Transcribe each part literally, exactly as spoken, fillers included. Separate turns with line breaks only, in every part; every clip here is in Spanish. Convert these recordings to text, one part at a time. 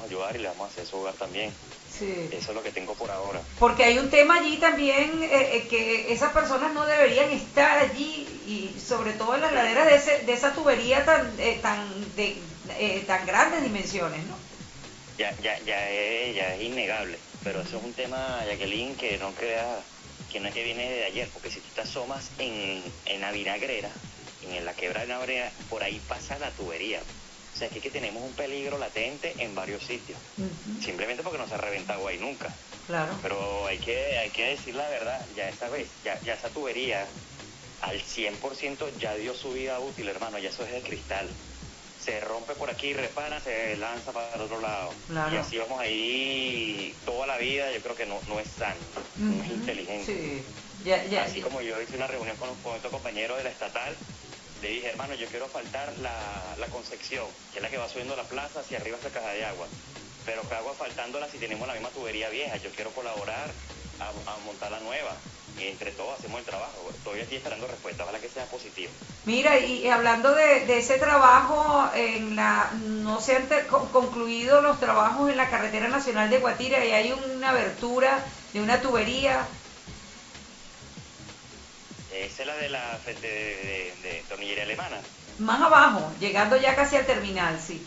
ayudar y le vamos a hacer su hogar también.
Sí.
Eso es lo que tengo por ahora.
Porque hay un tema allí también, eh, eh, que esas personas no deberían estar allí, y sobre todo en las
Sí.
laderas de, ese, de esa tubería tan eh, tan de eh, tan grandes dimensiones, ¿no?
Ya, ya, ya es, ya es innegable, pero eso es
Uh-huh.
un tema, Jacqueline, que no crea, que no es que viene de ayer, porque si tú te asomas en, en la vinagrera, en la quebrada de Vinagrera, por ahí pasa la tubería. O sea, es que, que tenemos un peligro latente en varios sitios,
Uh-huh.
simplemente porque no se ha reventado ahí nunca.
Claro.
Pero hay que, hay que decir la verdad, ya esa vez, ya, ya esa tubería al cien por ciento ya dio su vida útil, hermano, ya eso es de cristal. Se rompe por aquí, repara, se lanza para el otro lado.
Claro.
Y así vamos ahí toda la vida. Yo creo que no, no es sano,
Uh-huh.
no es inteligente.
Sí. Ya, ya,
Así
ya.
como yo hice una reunión con, con estos compañeros de la estatal, le dije, hermano, yo quiero faltar la, la Concepción, que es la que va subiendo la plaza hacia arriba hacia Caja de Agua. Pero ¿qué hago faltándola si tenemos la misma tubería vieja? Yo quiero colaborar a, a montar la nueva. Y entre todos hacemos el trabajo. Estoy aquí esperando respuesta, ojalá que sea positivo.
Mira, y, y hablando de, de ese trabajo, en la no se han te- con- concluido los trabajos en la carretera nacional de Guatire, y hay una abertura de una tubería
Esa es la de la de, de, de, de tornillería alemana.
más abajo, llegando ya casi al terminal, sí.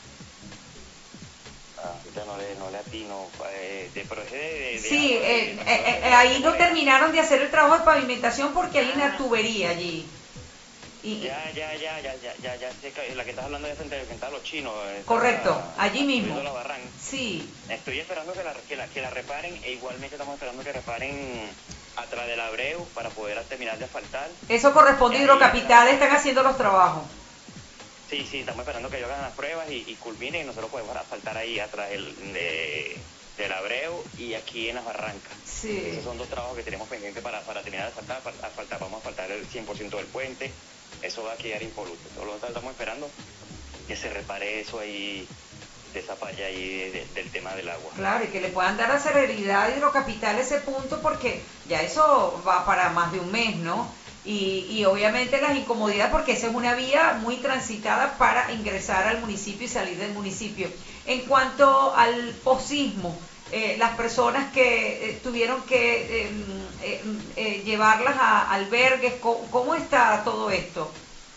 Ah, ahorita no le, no le atino, eh, de, pero es de, de, de
Sí,
agua,
eh,
de,
eh,
no sé
eh,
dónde
eh,
de,
ahí
de
no
Morena.
terminaron de hacer el trabajo de pavimentación porque hay una
Ah,
tubería allí. Y, y-
ya, ya, ya, ya, ya, ya, ya sé que la que estás hablando de frente de frente a los chinos,
correcto,
está
allí
subiendo
mismo.
la barranca.
Sí,
Estoy esperando que la, que la, que la reparen, e igualmente estamos esperando que reparen atrás del Abreu para poder terminar de asfaltar.
eso corresponde a
Ya ahí
Hidrocapital,
la,
están haciendo los trabajos.
sí, sí, estamos esperando que ellos hagan las pruebas y, y culminen y nosotros podemos asfaltar ahí atrás del, de, del Abreu y aquí en las barrancas.
Sí.
Esos son dos trabajos que tenemos pendientes para, para terminar de asfaltar, para asfaltar. Vamos a asfaltar el cien por ciento del puente, eso va a quedar impoluto. Solo estamos esperando que se repare eso ahí, de esa falla ahí de, de, del tema del agua.
Claro, y que le puedan dar a celeridad a Hidrocapital ese punto, porque ya eso va para más de un mes, ¿no? Y, y obviamente las incomodidades, porque esa es una vía muy transitada para ingresar al municipio y salir del municipio. En cuanto al posismo, eh, las personas que eh, tuvieron que eh, eh, eh, llevarlas a albergues, ¿cómo, ¿cómo está todo esto?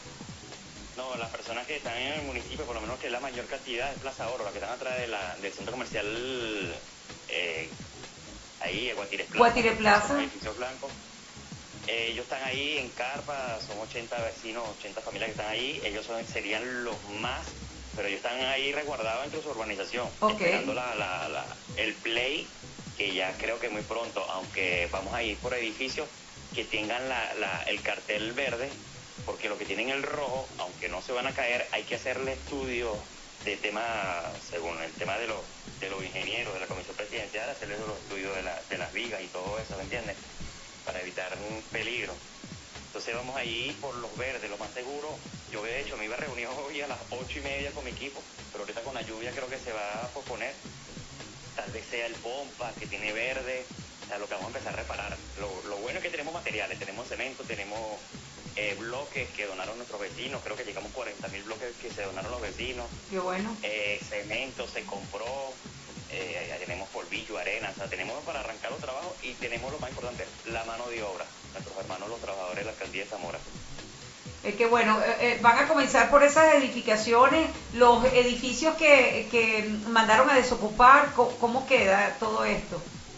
No, las personas que están en el municipio, por lo menos que es la mayor cantidad, es Plaza Oro, las que están atrás de la, del centro comercial, eh, ahí, Guatires Plaza,
Guatire
que son
Plaza.
edificios blancos. Eh, ellos están ahí en carpa, son ochenta vecinos, ochenta familias que están ahí. Ellos son, serían los más, pero ellos están ahí resguardados entre su urbanización,
Ok.
esperando la, la, la, el play, que ya creo que muy pronto, aunque vamos a ir por edificios que tengan la, la, el cartel verde, porque lo que tienen el rojo, aunque no se van a caer, hay que hacerle estudios de tema, según el tema de los, de los ingenieros de la Comisión Presidencial, hacerles los estudios de, la, de las vigas y todo eso, ¿me entiendes? Para evitar un peligro. Entonces vamos ahí por los verdes, lo más seguro. Yo de hecho me iba a reunir hoy a las ocho y media con mi equipo, pero ahorita con la lluvia creo que se va a posponer. Tal vez sea el pompa que tiene verde, o sea, lo que vamos a empezar a reparar. Lo, lo bueno es que tenemos materiales, tenemos cemento, tenemos eh, bloques que donaron nuestros vecinos, creo que llegamos a cuarenta mil bloques que se donaron los vecinos.
Qué bueno.
Eh, cemento se compró, eh, tenemos polvillo, arena, o sea, tenemos para arrancar los trabajos y tenemos lo más importante, la mano de obra, nuestros hermanos los trabajadores de la alcaldía de Zamora.
Eh, que bueno, eh, eh, van a comenzar por esas edificaciones, los edificios que, que mandaron a desocupar, ¿cómo, ¿cómo queda todo esto?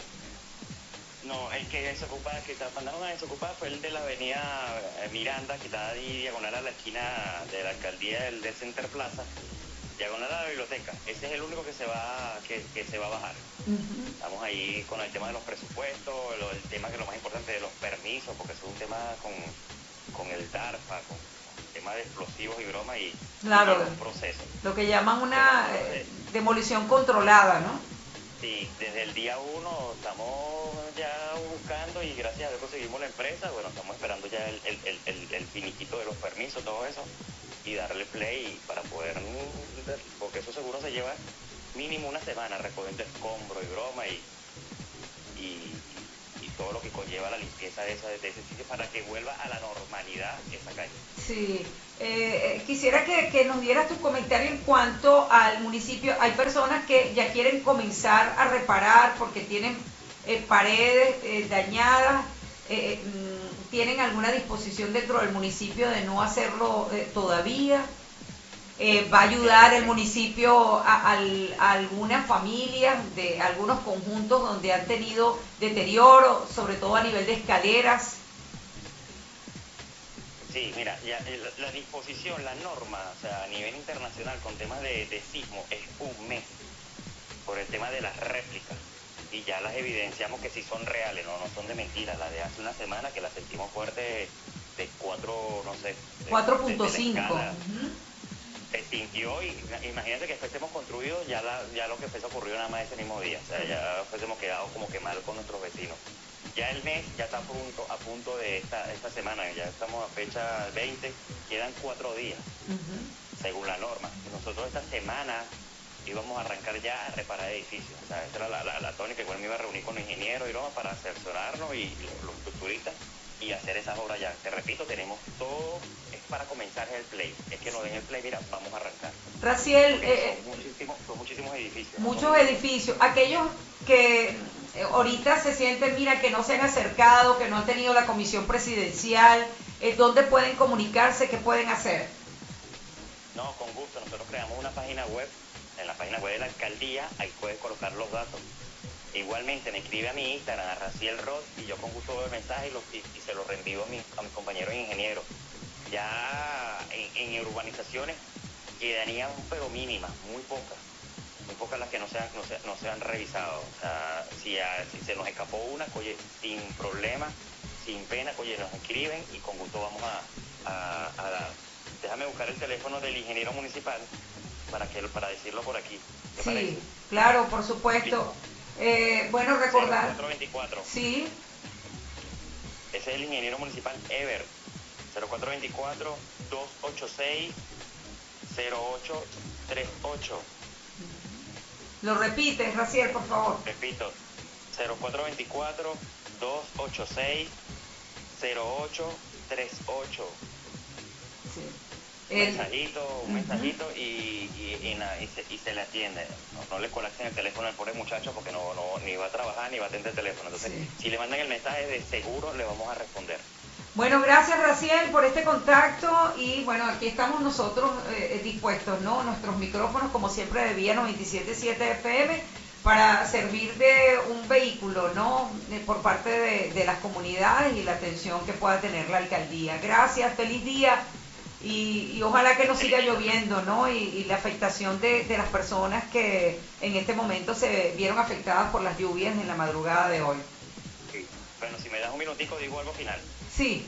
No, el que desocupa, que está- mandaron a desocupar fue el de la avenida eh, Miranda, que está ahí diagonal a la esquina de la alcaldía del, del Center Plaza, diagonal a la biblioteca. Ese es el único que se va, que, que se va a bajar.
Uh-huh.
Estamos ahí con el tema de los presupuestos, lo, el tema que es lo más importante de los permisos, porque eso es un tema con, con el DARPA, con, con el tema de explosivos y bromas y, y
Claro,
lleva un proceso.
lo que llaman una
Pero,
eh,
eh,
demolición controlada, ¿no?
sí, desde el día uno estamos ya buscando y gracias a Dios conseguimos la empresa. Bueno, estamos esperando ya el, el, el, el, el finiquito de los permisos, todo eso, y darle play para poder, porque eso seguro se lleva mínimo una semana recogiendo escombros y broma y, y, y todo lo que conlleva la limpieza de, esa, de ese sitio para que vuelva a la normalidad esa calle.
Sí, eh, quisiera que, que nos dieras tu comentario en cuanto al municipio. Hay personas que ya quieren comenzar a reparar porque tienen eh, paredes eh, dañadas, eh, mm, tienen alguna disposición dentro del municipio de no hacerlo eh, todavía. Eh, va a ayudar el municipio a, a, a algunas familias de algunos conjuntos donde han tenido deterioro, sobre todo a nivel de escaleras.
Sí, mira, ya, la, la disposición, la norma, o sea, a nivel internacional con temas de, de sismo es un mes por el tema de las réplicas y ya las evidenciamos que sí son reales, no, no son de mentira. La de hace una semana que la sentimos fuerte de cuatro, no sé,
cuatro punto cinco.
Se sintió y imagínate que fuésemos construidos, ya la, ya lo que fuese ocurrió nada más ese mismo día, o sea, ya fuésemos quedado como que mal con nuestros vecinos. Ya el mes ya está a punto, a punto de esta, esta semana, ya estamos a fecha veinte, quedan cuatro días, uh-huh. según la norma. Nosotros esta semana íbamos a arrancar ya a reparar edificios, o sea, esa era la, la, la tónica, igual me iba a reunir con los ingenieros y broma para asesorarnos y los, los estructuristas y hacer esas obras ya. Te repito, tenemos todo, es para comenzar el play, es que nos den el play, mira, vamos a arrancar.
Raciel, eh,
son, muchísimos, son muchísimos edificios.
Muchos
¿no?
edificios, aquellos que ahorita se sienten, mira, que no se han acercado, que no han tenido la comisión presidencial, eh, ¿dónde pueden comunicarse? ¿Qué pueden hacer?
No, con gusto, nosotros creamos una página web, en la página web de la alcaldía, ahí puedes colocar los datos. Igualmente me escribe a mi Instagram, a Raciel Roth, y yo con gusto veo el mensaje y, los, y, y se lo reenvío a, mi, a mis compañeros ingenieros. Ya en, en urbanizaciones quedarían, pero mínimas, muy pocas. Muy pocas las que no se han, no se, no se han revisado. O sea, si, a, si se nos escapó una, oye, sin problema, sin pena, oye, nos escriben y con gusto vamos a, a, a dar. Déjame buscar el teléfono del ingeniero municipal para que para decirlo por aquí. ¿Te
sí,
parece?
Claro, por supuesto. Eh, bueno, recordar.
cero cuatro veinticuatro.
Sí.
Ese es el ingeniero municipal Ever. cero cuatro veinticuatro, dos ochenta y seis, cero ocho treinta y ocho.
Lo repites, Raciel, por favor.
Repito, cero cuatro veinticuatro, dos ochenta y seis, cero ocho treinta y ocho.
Sí.
Un
El...
mensajito, un uh-huh. mensajito y, y, y, na, y, se, y se le atiende. No, no le colapsen el teléfono al pobre muchacho porque no, no ni va a trabajar ni va a atender el teléfono. Entonces, sí. si le mandan el mensaje, de seguro le vamos a responder.
Bueno, gracias Raciel por este contacto y bueno, aquí estamos nosotros eh, dispuestos, ¿no? Nuestros micrófonos, como siempre, de Vía noventa y siete punto siete F M para servir de un vehículo, ¿no? De, por parte de, de las comunidades y la atención que pueda tener la alcaldía. Gracias, feliz día y, y ojalá que no siga lloviendo, ¿no? Y, y la afectación de, de las personas que en este momento se vieron afectadas por las lluvias en la madrugada de hoy.
Sí. Bueno, si me das un minutico, digo algo final.
Sí.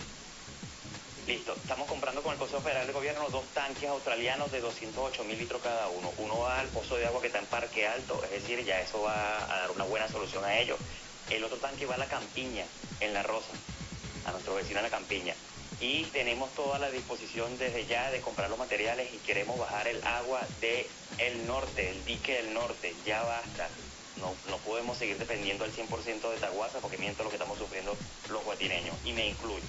Listo, estamos comprando con el Consejo Federal de Gobierno dos tanques australianos de doscientos ocho mil litros cada uno. Uno va al pozo de agua que está en Parque Alto, es decir, ya eso va a dar una buena solución a ellos. El otro tanque va a la Campiña, en La Rosa, a nuestro vecino en la Campiña. Y tenemos toda la disposición desde ya de comprar los materiales y queremos bajar el agua del norte, el dique del norte, ya basta. No, no podemos seguir dependiendo al cien por ciento de Taguasa porque miento lo que estamos sufriendo los guatineños, y me incluyo.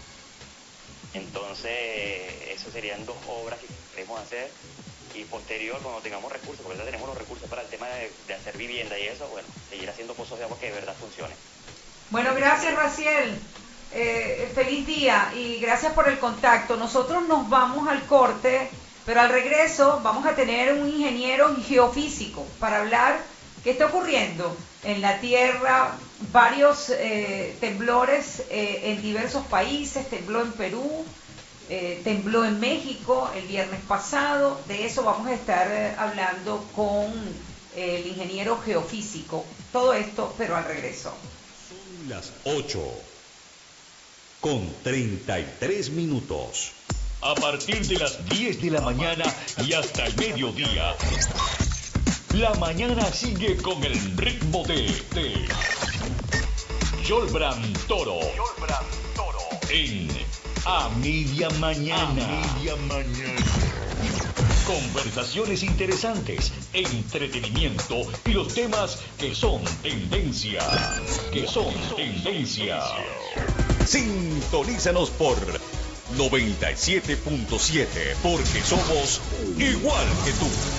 Entonces, eso serían dos obras que queremos hacer y posterior, cuando tengamos recursos, porque ya tenemos los recursos para el tema de, de hacer vivienda y eso, bueno, seguir haciendo pozos de agua que de verdad funcionen.
Bueno, gracias Raciel, eh, feliz día y gracias por el contacto. Nosotros nos vamos al corte, pero al regreso vamos a tener un ingeniero geofísico para hablar qué está ocurriendo en la Tierra, varios eh, temblores eh, en diversos países, tembló en Perú, eh, tembló en México el viernes pasado. De eso vamos a estar eh, hablando con eh, el ingeniero geofísico. Todo esto, pero al regreso.
Son las ocho con treinta y tres minutos.
A partir de las diez de la mañana y hasta el mediodía, la mañana sigue con el ritmo de, de Yolbran Toro. Yolbran Toro. En A Media Mañana. A Media Mañana. Conversaciones interesantes, entretenimiento y los temas que son tendencia. Que son tendencia.
Sintonízanos por noventa y siete punto siete porque somos igual que tú.